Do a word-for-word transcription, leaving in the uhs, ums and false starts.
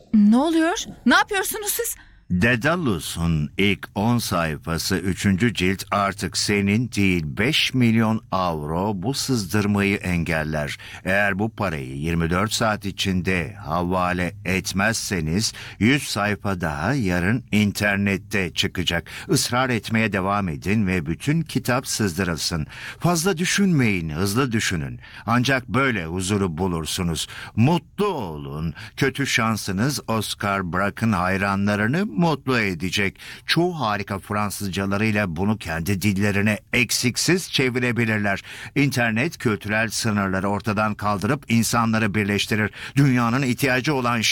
Ne oluyor? Ne yapıyorsunuz siz? Daedalus'un ilk on sayfası üçüncü cilt artık senin değil beş milyon avro bu sızdırmayı engeller. Eğer bu parayı yirmi dört saat içinde havale etmezseniz yüz sayfa daha yarın internette çıkacak. Israr etmeye devam edin ve bütün kitap sızdırılsın. Fazla düşünmeyin, hızlı düşünün. Ancak böyle huzuru bulursunuz. Mutlu olun. Kötü şansınız Oscar Braque'ın hayranlarını mutlu edecek. Çoğu harika Fransızcalarıyla bunu kendi dillerine eksiksiz çevirebilirler. İnternet kültürel sınırları ortadan kaldırıp insanları birleştirir. Dünyanın ihtiyacı olan